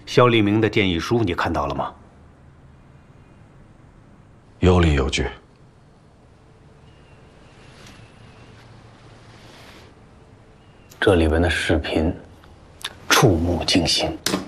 肖立明的建议书你看到了吗？ 有理有据。 这里边的视频触目惊心。